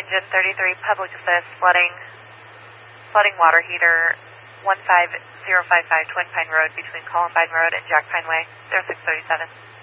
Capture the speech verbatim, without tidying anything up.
engine thirty-three, public assist, flooding, flooding water heater, one five zero five five Twin Pine Road between Columbine Road and Jack Pine Way, zero six thirty-seven.